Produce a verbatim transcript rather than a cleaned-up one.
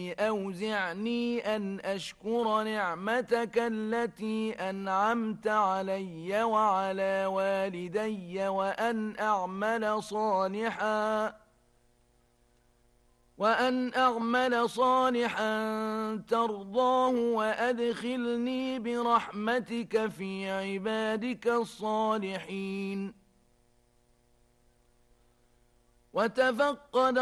أوزعني أن أشكر نعمتك التي أنعمت علي وعلى والدي وأن أعمل صالحا وأن أعمل صالحا ترضاه وأدخلني برحمتك في عبادك الصالحين. وتفقد